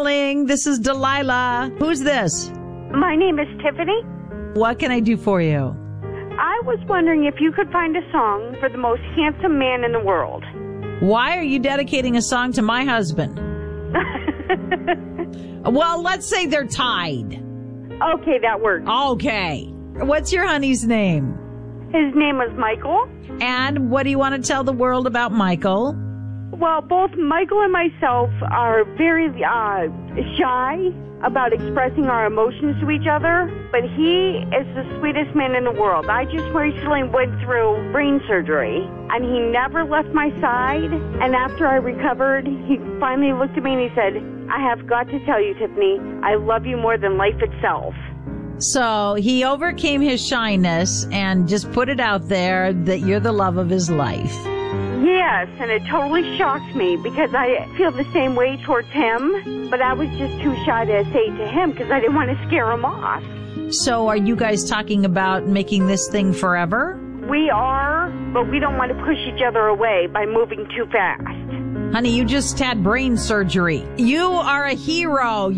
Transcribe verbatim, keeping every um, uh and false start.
calling. This is Delilah. Who's this? My name is Tiffany. What can I do for you? I was wondering if you could find a song for the most handsome man in the world. Why are you dedicating a song to my husband? Well, let's say they're tied. Okay, that works. Okay. What's your honey's name? His name is Michael. And what do you want to tell the world about Michael? Well, both Michael and myself are very uh, shy about expressing our emotions to each other, but he is the sweetest man in the world. I just recently went through brain surgery, and he never left my side. And after I recovered, he finally looked at me and he said, I have got to tell you, Tiffany, I love you more than life itself. So he overcame his shyness and just put it out there that you're the love of his life. Yes, and it totally shocked me because I feel the same way towards him, but I was just too shy to say it to him because I didn't want to scare him off. So are you guys talking about making this thing forever? We are, but we don't want to push each other away by moving too fast. Honey, you just had brain surgery. You are a hero.